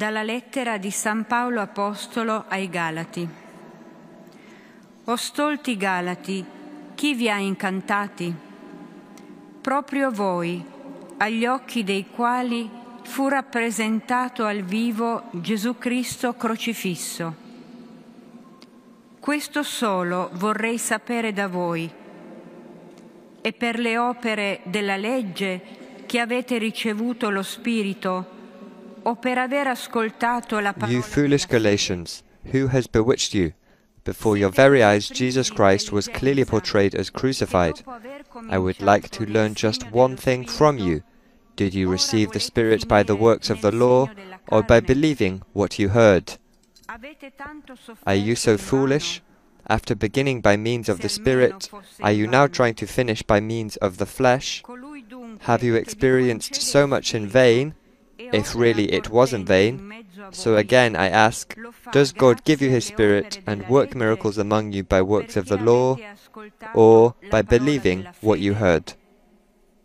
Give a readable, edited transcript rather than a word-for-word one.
Dalla lettera di San Paolo Apostolo ai Galati. O stolti Galati, chi vi ha incantati? Proprio voi, agli occhi dei quali fu rappresentato al vivo Gesù Cristo crocifisso. Questo solo vorrei sapere da voi. E per le opere della legge che avete ricevuto lo Spirito, o per aver ascoltato la parola. You foolish Galatians, who has bewitched you? Before your very eyes Jesus Christ was clearly portrayed as crucified. I would like to learn just one thing from you. Did you receive the Spirit by the works of the law, or by believing what you heard? Are you so foolish? After beginning by means of the Spirit, are you now trying to finish by means of the flesh? Have you experienced so much in vain, if really it was in vain? So again I ask, does God give you His Spirit and work miracles among you by works of the law, or by believing what you heard?